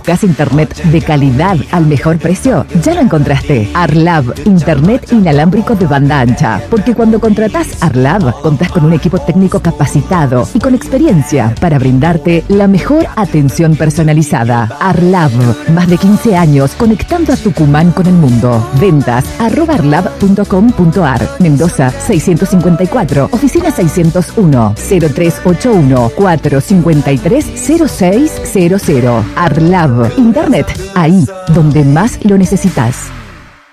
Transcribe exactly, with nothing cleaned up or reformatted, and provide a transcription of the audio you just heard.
¿Buscas internet de calidad al mejor precio? Ya lo encontraste. Arlab, internet inalámbrico de banda ancha. Porque cuando contratás Arlab, contás con un equipo técnico capacitado y con experiencia para brindarte la mejor atención personalizada. Arlab, más de quince años conectando a Tucumán con el mundo. Ventas arroba arlab punto com punto ar. Mendoza seiscientos cincuenta y cuatro, oficina seiscientos uno, cero tres ocho uno, cuatro cinco tres, cero seis cero cero. Arlab, internet, ahí donde más lo necesitas.